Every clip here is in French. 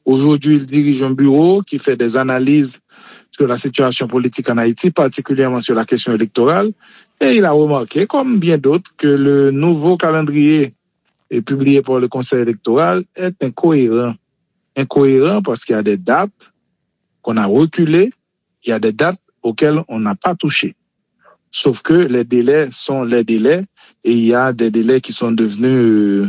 Aujourd'hui, il dirige un bureau qui fait des analyses sur la situation politique en Haïti, particulièrement sur la question électorale. Et il a remarqué, comme bien d'autres, que le nouveau calendrier publié par le Conseil électoral est incohérent. Incohérent parce qu'il y a des dates qu'on a reculées, il y a des dates auxquelles on n'a pas touché. Sauf que les délais sont les délais et il y a des délais qui sont devenus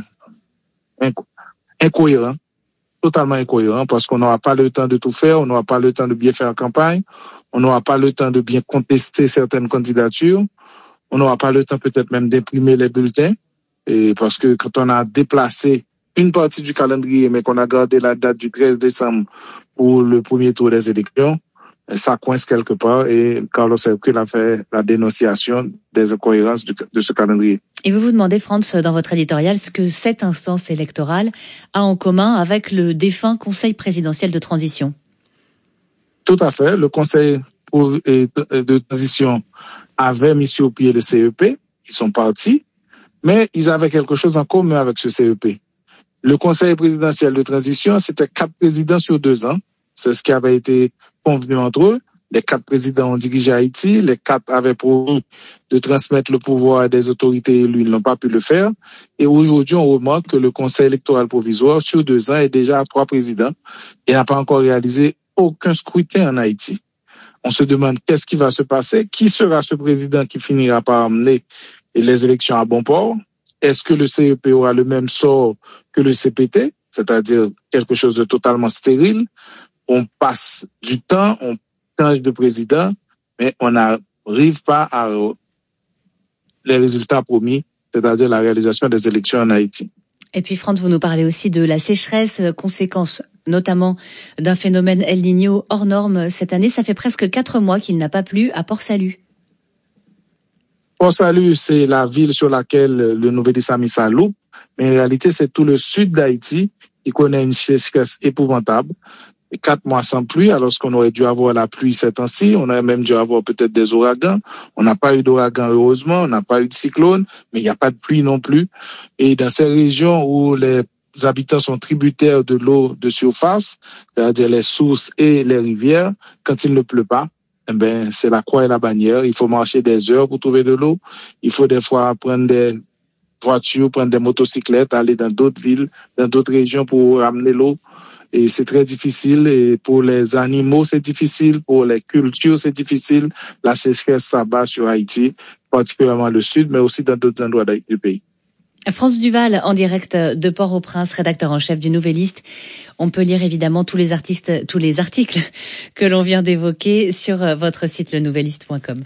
incohérents, totalement incohérents, parce qu'on n'aura pas le temps de tout faire, on n'aura pas le temps de bien faire la campagne, on n'aura pas le temps de bien contester certaines candidatures, on n'aura pas le temps peut-être même d'imprimer les bulletins, et parce que quand on a déplacé une partie du calendrier, mais qu'on a gardé la date du 13 décembre pour le premier tour des élections, ça coince quelque part et Carlos Hercule a fait la dénonciation des incohérences de ce calendrier. Et vous vous demandez, Frantz, dans votre éditorial, ce que cette instance électorale a en commun avec le défunt Conseil présidentiel de transition. Tout à fait. Le Conseil de transition avait mis sur pied le CEP. Ils sont partis, mais ils avaient quelque chose en commun avec ce CEP. Le Conseil présidentiel de transition, c'était 4 présidents sur 2 ans. C'est ce qui avait été convenu entre eux. Les 4 présidents ont dirigé Haïti. Les 4 avaient promis de transmettre le pouvoir à des autorités élues. Ils n'ont pas pu le faire. Et aujourd'hui, on remarque que le Conseil électoral provisoire, sur 2 ans, est déjà à 3 présidents et n'a pas encore réalisé aucun scrutin en Haïti. On se demande qu'est-ce qui va se passer. Qui sera ce président qui finira par amener les élections à bon port? Est-ce que le CEP aura le même sort que le CPT, c'est-à-dire quelque chose de totalement stérile? On passe du temps, on change de président, mais on n'arrive pas à les résultats promis, c'est-à-dire la réalisation des élections en Haïti. Et puis, Frantz, vous nous parlez aussi de la sécheresse, conséquence notamment d'un phénomène El Niño hors norme cette année. Ça fait presque 4 mois qu'il n'a pas plu à Port-Salut. Port-Salut, c'est la ville sur laquelle le Nouvelliste a mis sa loupe, mais en réalité, c'est tout le sud d'Haïti qui connaît une sécheresse épouvantable. 4 mois sans pluie, alors qu'on aurait dû avoir la pluie ces temps-ci, on aurait même dû avoir peut-être des ouragans. On n'a pas eu d'ouragan, heureusement, on n'a pas eu de cyclone, mais il n'y a pas de pluie non plus. Et dans ces régions où les habitants sont tributaires de l'eau de surface, c'est-à-dire les sources et les rivières, quand il ne pleut pas, c'est la croix et la bannière. Il faut marcher des heures pour trouver de l'eau. Il faut des fois prendre des voitures, prendre des motocyclettes, aller dans d'autres villes, dans d'autres régions pour ramener l'eau. Et c'est très difficile. Et pour les animaux, c'est difficile. Pour les cultures, c'est difficile. La sécheresse s'abat sur Haïti, particulièrement le sud, mais aussi dans d'autres endroits du pays. Frantz Duval, en direct de Port-au-Prince, rédacteur en chef du Nouvelliste. On peut lire évidemment tous les articles que l'on vient d'évoquer sur votre site lenouvelliste.com.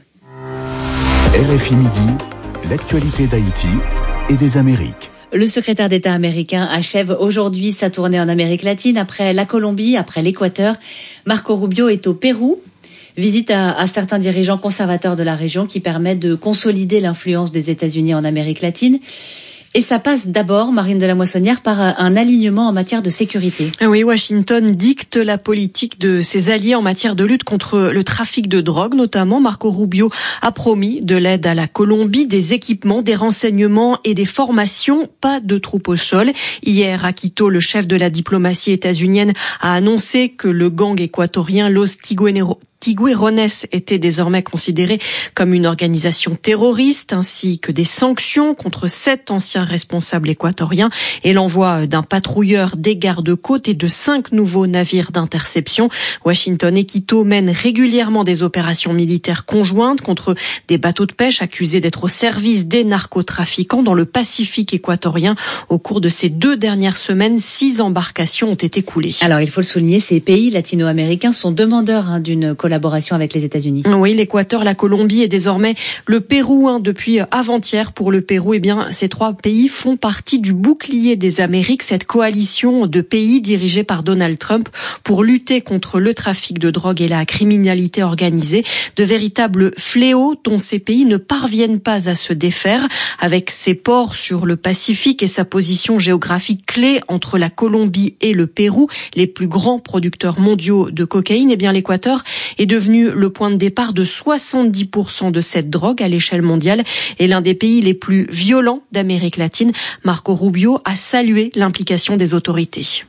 RFI Midi, l'actualité d'Haïti et des Amériques. Le secrétaire d'État américain achève aujourd'hui sa tournée en Amérique latine. Après la Colombie, après l'Équateur, Marco Rubio est au Pérou. Visite à certains dirigeants conservateurs de la région qui permet de consolider l'influence des États-Unis en Amérique latine. Et ça passe d'abord, Marine de la Moissonnière, par un alignement en matière de sécurité. Oui, Washington dicte la politique de ses alliés en matière de lutte contre le trafic de drogue, notamment. Marco Rubio a promis de l'aide à la Colombie, des équipements, des renseignements et des formations, pas de troupes au sol. Hier, à Quito, le chef de la diplomatie états-unienne a annoncé que le gang équatorien Los Tiguerones était désormais considéré comme une organisation terroriste, ainsi que des sanctions contre 7 anciens responsables équatoriens et l'envoi d'un patrouilleur des gardes-côtes et de 5 nouveaux navires d'interception. Washington et Quito mènent régulièrement des opérations militaires conjointes contre des bateaux de pêche accusés d'être au service des narcotrafiquants dans le Pacifique équatorien. Au cours de ces 2 dernières semaines, 6 embarcations ont été coulées. Alors, il faut le souligner, ces pays latino-américains sont demandeurs d'une collaboration avec les États-Unis. Oui, l'Équateur, la Colombie et désormais le Pérou. Depuis avant-hier pour le Pérou, ces 3 pays font partie du bouclier des Amériques, cette coalition de pays dirigée par Donald Trump pour lutter contre le trafic de drogue et la criminalité organisée, de véritables fléaux dont ces pays ne parviennent pas à se défaire. Avec ses ports sur le Pacifique et sa position géographique clé entre la Colombie et le Pérou, les plus grands producteurs mondiaux de cocaïne, l'Équateur est devenu le point de départ de 70% de cette drogue à l'échelle mondiale et l'un des pays les plus violents d'Amérique latine. Marco Rubio a salué l'implication des autorités.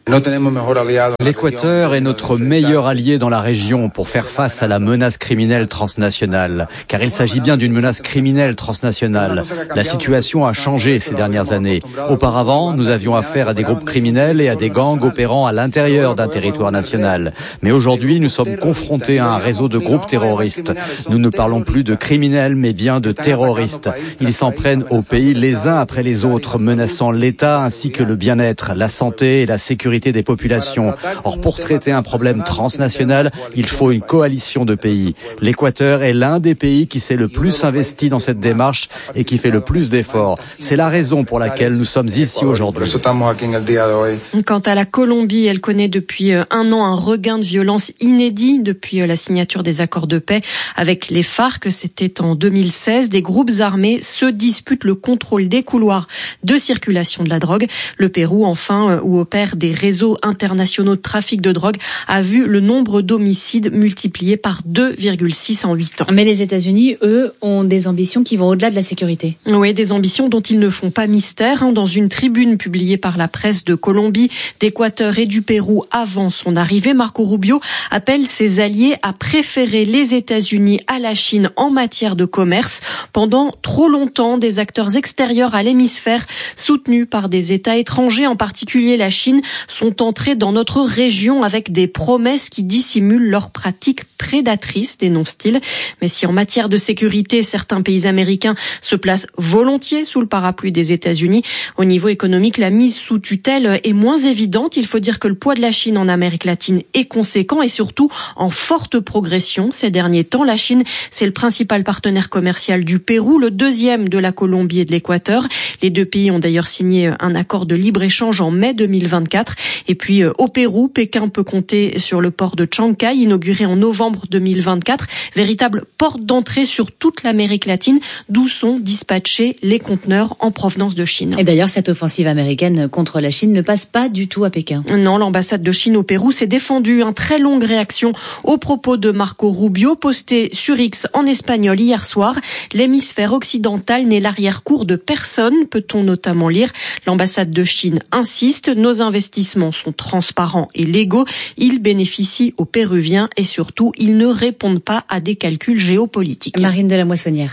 L'Équateur est notre meilleur allié dans la région pour faire face à la menace criminelle transnationale, car il s'agit bien d'une menace criminelle transnationale. La situation a changé ces dernières années. Auparavant, nous avions affaire à des groupes criminels et à des gangs opérant à l'intérieur d'un territoire national. Mais aujourd'hui, nous sommes confrontés à un réseau de groupes terroristes. Nous ne parlons plus de criminels, mais bien de terroristes. Ils s'en prennent au pays les uns après les autres, menaçant l'État ainsi que le bien-être, la santé et la sécurité des populations. Or, pour traiter un problème transnational, il faut une coalition de pays. L'Équateur est l'un des pays qui s'est le plus investi dans cette démarche et qui fait le plus d'efforts. C'est la raison pour laquelle nous sommes ici aujourd'hui. Quant à la Colombie, elle connaît depuis un an un regain de violence inédit depuis la signature des accords de paix avec les FARC. C'était en 2016. Des groupes armés se disputent le contrôle des couloirs de circulation de la drogue. Le Pérou, enfin, où opèrent des réseaux internationaux de trafic de drogue, a vu le nombre d'homicides multiplié par 2,6 en 8 ans. Mais les États-Unis, eux, ont des ambitions qui vont au-delà de la sécurité. Oui, des ambitions dont ils ne font pas mystère. Dans une tribune publiée par la presse de Colombie, d'Équateur et du Pérou avant son arrivée, Marco Rubio appelle ses alliés à préférer les États-Unis à la Chine en matière de commerce. Pendant trop longtemps, des acteurs extérieurs à l'hémisphère, soutenus par des États étrangers, en particulier la Chine, sont entrés dans notre région avec des promesses qui dissimulent leurs pratiques prédatrices, dénonce-t-il. Mais si en matière de sécurité, certains pays américains se placent volontiers sous le parapluie des États-Unis, au niveau économique, la mise sous tutelle est moins évidente. Il faut dire que le poids de la Chine en Amérique latine est conséquent et surtout en forte progression ces derniers temps. La Chine, c'est le principal partenaire commercial du Pérou, le deuxième de la Colombie et de l'Équateur. Les deux pays ont d'ailleurs signé un accord de libre-échange en mai 2024. Et puis au Pérou, Pékin peut compter sur le port de Chancay, inauguré en novembre 2024, véritable porte d'entrée sur toute l'Amérique latine, d'où sont dispatchés les conteneurs en provenance de Chine. Et d'ailleurs, cette offensive américaine contre la Chine ne passe pas du tout à Pékin. Non, l'ambassade de Chine au Pérou s'est défendue. Une très longue réaction aux propos de Marco Rubio, posté sur X en espagnol hier soir. L'hémisphère occidental n'est l'arrière-cour de personne, peut-on notamment lire. L'ambassade de Chine insiste, nos investissements sont transparents et légaux. Ils bénéficient aux Péruviens et surtout, ils ne répondent pas à des calculs géopolitiques. Marine de la Moissonnière.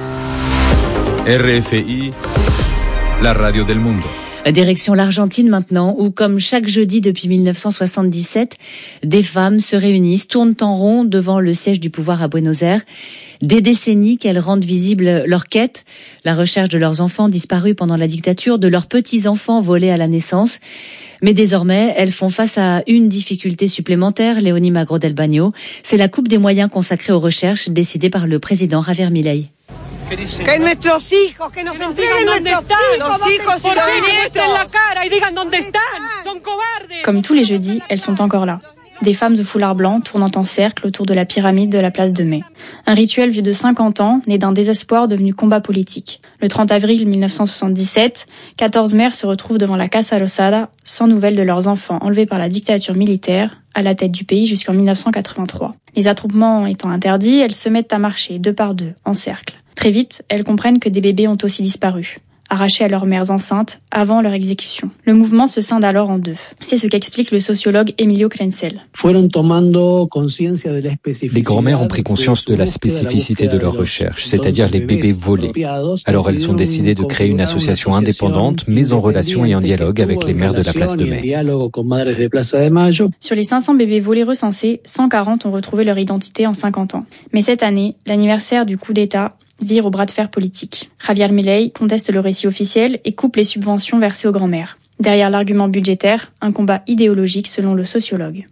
RFI, la radio del mundo. Direction l'Argentine maintenant, où comme chaque jeudi depuis 1977, des femmes se réunissent, tournent en rond devant le siège du pouvoir à Buenos Aires. Des décennies qu'elles rendent visible leur quête, la recherche de leurs enfants disparus pendant la dictature, de leurs petits-enfants volés à la naissance. Mais désormais, elles font face à une difficulté supplémentaire, Léonie Magro del Bagno. C'est la coupe des moyens consacrés aux recherches décidée par le président Javier Milei. Que nuestros hijos, que nos entreguen nuestros hijos, los hijos y los nietos. Comme tous les jeudis, elles sont encore là. Des femmes au foulard blanc tournant en cercle autour de la pyramide de la place de Mai. Un rituel vieux de 50 ans, né d'un désespoir devenu combat politique. Le 30 avril 1977, 14 mères se retrouvent devant la Casa Rosada, sans nouvelles de leurs enfants enlevés par la dictature militaire, à la tête du pays jusqu'en 1983. Les attroupements étant interdits, elles se mettent à marcher, deux par deux, en cercle. Très vite, elles comprennent que des bébés ont aussi disparu, arrachés à leurs mères enceintes avant leur exécution. Le mouvement se scinde alors en deux. C'est ce qu'explique le sociologue Emilio Krenzel. Les grand-mères ont pris conscience de la spécificité de leur recherche, c'est-à-dire les bébés volés. Alors elles ont décidé de créer une association indépendante, mais en relation et en dialogue avec les mères de la place de Mai. Sur les 500 bébés volés recensés, 140 ont retrouvé leur identité en 50 ans. Mais cette année, l'anniversaire du coup d'État vire au bras de fer politique. Javier Milei conteste le récit officiel et coupe les subventions versées aux grand-mères. Derrière l'argument budgétaire, un combat idéologique selon le sociologue.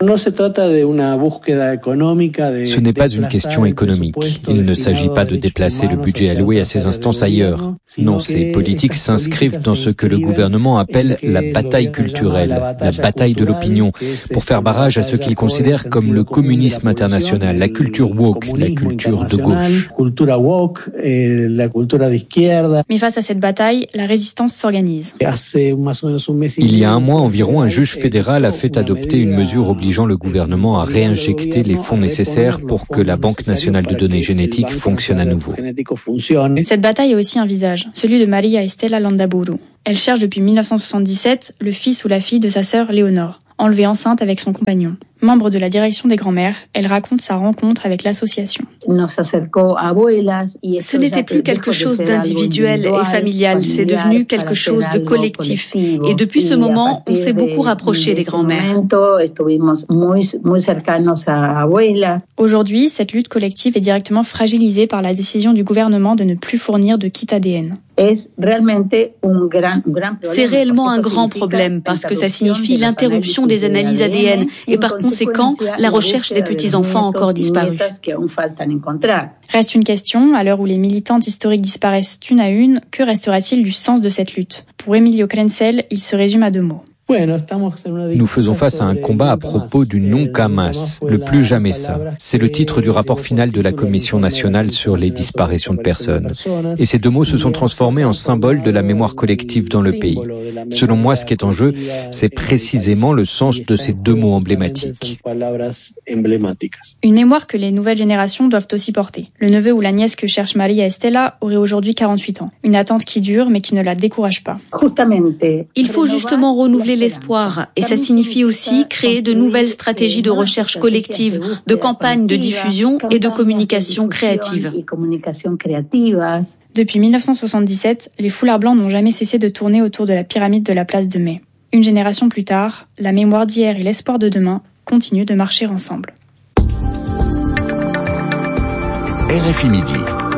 Ce n'est pas une question économique. Il ne s'agit pas de déplacer le budget alloué à ces instances ailleurs. Non, ces politiques s'inscrivent dans ce que le gouvernement appelle la bataille culturelle, la bataille de l'opinion, pour faire barrage à ce qu'ils considèrent comme le communisme international, la culture woke, la culture de gauche. Mais face à cette bataille, la résistance s'organise. Il y a un mois environ, un juge fédéral a fait adopter une mesure obligeant le gouvernement à réinjecter les fonds nécessaires pour que la Banque nationale de données génétiques fonctionne à nouveau. Cette bataille a aussi un visage, celui de Maria Estela Landaburu. Elle cherche depuis 1977 le fils ou la fille de sa sœur Léonore, enlevée enceinte avec son compagnon. Membre de la direction des grands-mères, elle raconte sa rencontre avec l'association. Ce n'était plus quelque chose d'individuel et familial, c'est devenu quelque chose de collectif. Et depuis ce moment, on s'est beaucoup rapproché des grands-mères. Aujourd'hui, cette lutte collective est directement fragilisée par la décision du gouvernement de ne plus fournir de kit ADN. C'est réellement un grand problème parce que ça signifie l'interruption des analyses ADN et par conséquent la recherche des petits-enfants encore disparus. Reste une question, à l'heure où les militantes historiques disparaissent une à une, que restera-t-il du sens de cette lutte ? Pour Emilio Krenzel, il se résume à 2 mots. Nous faisons face à un combat à propos du nunca más, le plus jamais ça. C'est le titre du rapport final de la Commission nationale sur les disparitions de personnes. Et ces 2 mots se sont transformés en symboles de la mémoire collective dans le pays. Selon moi, ce qui est en jeu, c'est précisément le sens de ces 2 mots emblématiques. Une mémoire que les nouvelles générations doivent aussi porter. Le neveu ou la nièce que cherche Maria Estela aurait aujourd'hui 48 ans. Une attente qui dure mais qui ne la décourage pas. Il faut justement renouveler l'espoir et ça signifie aussi créer de nouvelles stratégies de recherche collective, de campagnes de diffusion et de communication créative. Depuis 1977, les foulards blancs n'ont jamais cessé de tourner autour de la pyramide de la place de Mai. Une génération plus tard, la mémoire d'hier et l'espoir de demain continuent de marcher ensemble. RFI Midi.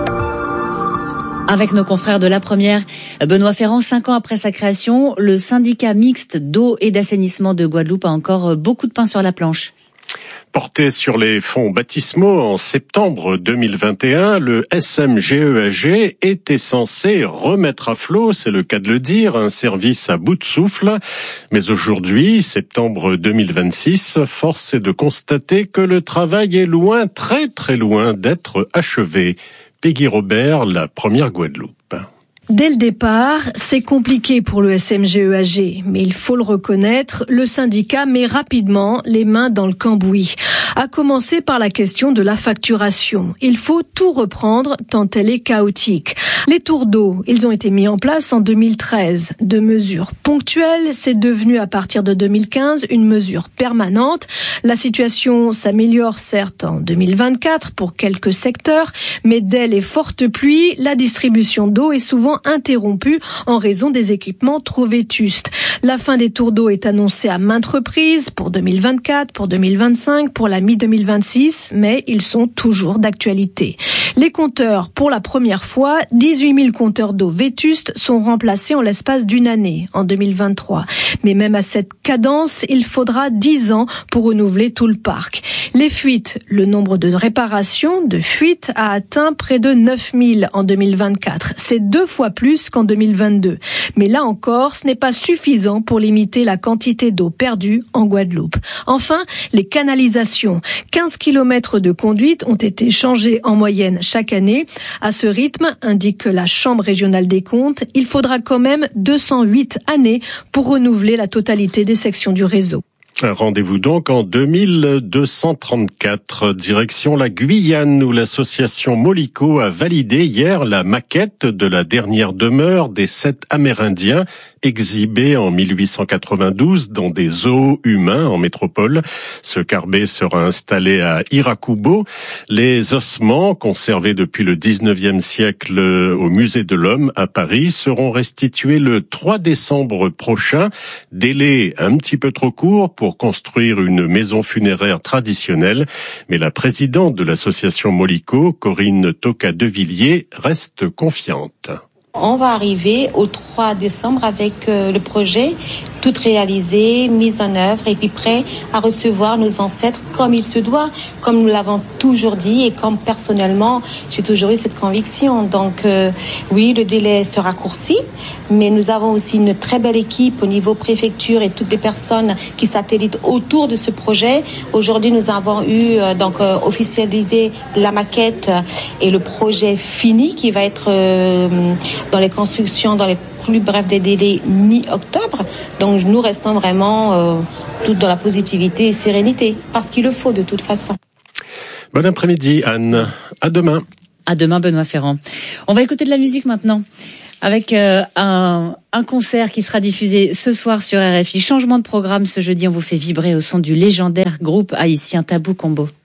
Avec nos confrères de La Première, Benoît Ferrand, 5 ans après sa création, le syndicat mixte d'eau et d'assainissement de Guadeloupe a encore beaucoup de pain sur la planche. Porté sur les fonds baptismaux en septembre 2021, le SMGEAG était censé remettre à flot, c'est le cas de le dire, un service à bout de souffle. Mais aujourd'hui, septembre 2026, force est de constater que le travail est loin, très très loin d'être achevé. Peggy Robert, La Première Guadeloupe. Dès le départ, c'est compliqué pour le SMGEAG, mais il faut le reconnaître, le syndicat met rapidement les mains dans le cambouis. À commencer par la question de la facturation. Il faut tout reprendre tant elle est chaotique. Les tours d'eau, ils ont été mis en place en 2013. De mesures ponctuelles, c'est devenu à partir de 2015 une mesure permanente. La situation s'améliore certes en 2024 pour quelques secteurs, mais dès les fortes pluies, la distribution d'eau est souvent interrompue en raison des équipements trop vétustes. La fin des tours d'eau est annoncée à maintes reprises pour 2024, pour 2025, pour la mi-2026, mais ils sont toujours d'actualité. Les compteurs, pour la première fois, 18 000 compteurs d'eau vétustes sont remplacés en l'espace d'une année, en 2023. Mais même à cette cadence, il faudra 10 ans pour renouveler tout le parc. Les fuites, le nombre de réparations, de fuites, a atteint près de 9 000 en 2024. C'est 2 fois plus qu'en 2022. Mais là encore, ce n'est pas suffisant pour limiter la quantité d'eau perdue en Guadeloupe. Enfin, les canalisations. 15 kilomètres de conduites ont été changés en moyenne chaque année. À ce rythme, indique la Chambre régionale des comptes, il faudra quand même 208 années pour renouveler la totalité des sections du réseau. Rendez-vous donc en 2234, direction la Guyane, où l'association Molico a validé hier la maquette de la dernière demeure des 7 Amérindiens exhibés en 1892 dans des zoos humains en métropole. Ce carbet sera installé à Irakubo. Les ossements, conservés depuis le 19e siècle au Musée de l'Homme à Paris, seront restitués le 3 décembre prochain. Délai un petit peu trop court pour construire une maison funéraire traditionnelle, mais la présidente de l'association Molico, Corinne Toca-Devilliers, reste confiante. On va arriver au 3 décembre avec le projet tout réalisé, mis en œuvre et puis prêt à recevoir nos ancêtres comme il se doit, comme nous l'avons toujours dit et comme personnellement j'ai toujours eu cette conviction. Donc oui, le délai se raccourcit, mais nous avons aussi une très belle équipe au niveau préfecture et toutes les personnes qui satellitent autour de ce projet. Aujourd'hui, nous avons eu officialisé la maquette et le projet fini qui va être dans les constructions, dans les plus brefs des délais, mi-octobre. Donc nous restons vraiment toutes dans la positivité et sérénité, parce qu'il le faut de toute façon. Bon après-midi, Anne. À demain. À demain, Benoît Ferrand. On va écouter de la musique maintenant, avec un concert qui sera diffusé ce soir sur RFI. Changement de programme ce jeudi, on vous fait vibrer au son du légendaire groupe haïtien Tabou Combo.